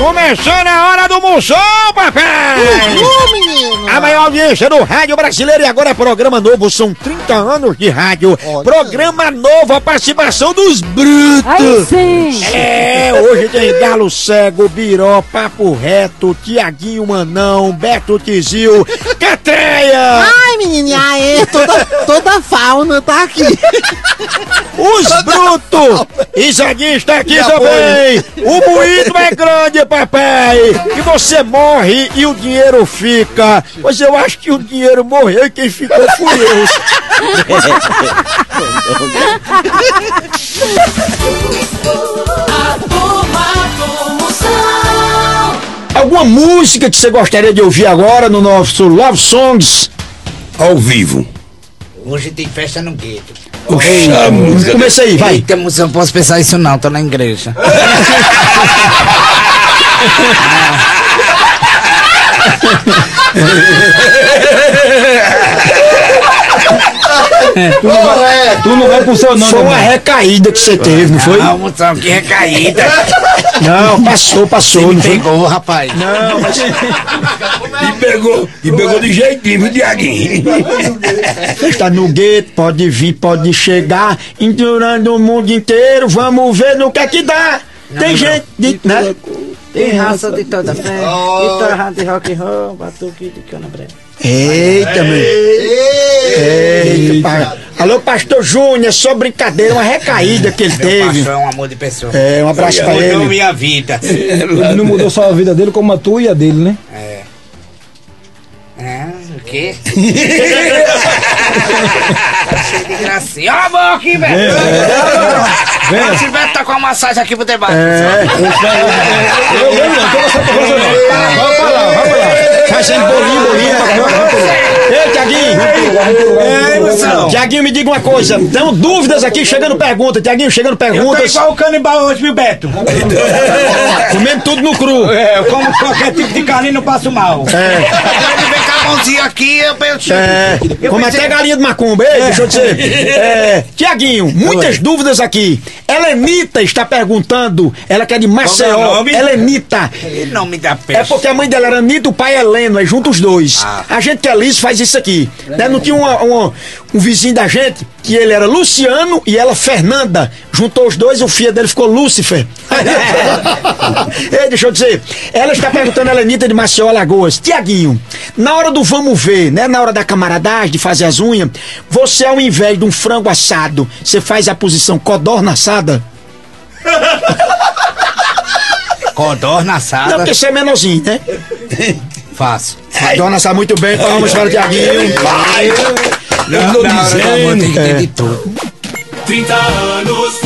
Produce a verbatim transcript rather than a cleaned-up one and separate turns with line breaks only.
Começando a hora do Moção, papai!
Uhul, menino!
A maior audiência do rádio brasileiro e agora é programa novo, são trinta anos de rádio.
Olha.
Programa novo, a participação dos brutos.
Aí sim!
É, hoje tem Galo Cego, Biró, Papo Reto, Tiaguinho Manão, Beto Tizil, Catreia!
Ai, menininha, aí, toda, toda a fauna tá aqui.
Os brutos! Isadinho está aqui também! O moído é grande, papai! E você morre e o dinheiro fica. Mas eu acho que o dinheiro morreu e quem ficou fui eu. Alguma música que você gostaria de ouvir agora no nosso Love Songs?
Ao vivo.
Hoje tem festa no gueto.
Puxa, a música.
Começa aí, vai.
Eita, moção, não posso pensar isso não, tô na igreja.
Tu não vai, tu não vai pro seu nome. Foi uma recaída que você teve, não foi?
Ah, moção, que recaída.
Não, passou, passou.
Você me
Não foi?
pegou, rapaz.
Não, mas...
E pegou, e pegou de jeitinho, viu, Diaguinho?
Tá no gueto, pode vir, pode chegar, endurando o mundo inteiro, vamos ver no que é que dá. Tem gente de... Né?
Tem raça de toda fé, de toda raça de rock and roll, batuque de cana breve.
Eita, meu. Eita, pai. Alô, pastor Júnior, é só brincadeira, uma recaída que ele
Meu
teve.
pastor é um amor de pessoa.
É, um abraço pra
Mudou
ele.
minha vida.
Ele não mudou só a vida dele, como a tua e a dele, né?
É. É, o quê? Tá cheio de gracinha. Ó a mão aqui, velho. O Silvestre tá com a massagem aqui pro debate.
É.
Eu, eu não, tô passando por você não. Vai pra lá, vai pra lá.
Fazendo bolinho, bolinho. Ei, Tiaguinho.
Ei, moção.
Tiaguinho, me diga uma coisa. Tem dúvidas aqui, chegando pergunta. Tiaguinho, chegando
Eu tô
perguntas.
igual o canibal hoje, viu, Beto?
Comendo tudo no cru.
É, eu como qualquer tipo de carne e não passo mal.
É.
Ele vem com a mãozinha aqui, eu penso.
É,
Eu
como
pensei-
até galinha de macumba, ei, deixa eu dizer. É, Tiaguinho, muitas dúvidas aqui. Helenita está perguntando, ela que é de
Como é
Maceió.
o nome?
Helenita.
Ele não me dá peixe.
É porque a mãe dela era Anitta, o pai é Heleno, é junto os dois.
Ah.
A gente que é liso faz isso aqui. Né? Não tinha uma- uma- um vizinho da gente que ele era Luciano e ela Fernanda. Juntou os dois e o filho dele ficou Lúcifer. Ei, deixa eu dizer. Ela está perguntando a Helenita de Maceió, Alagoas. Tiaguinho, na hora do vamos ver, né? Na hora da camaradagem, de fazer as unhas, você ao invés de um frango assado, você faz a posição codorna assada?
Codorna
Não,
assada.
porque você é menorzinho, né?
Faço.
Codorna assada muito bem, palmas para o Tiaguinho.
Vai!
Na,
tô
na hora do amor tem que ter
É.
de tudo.
trinta anos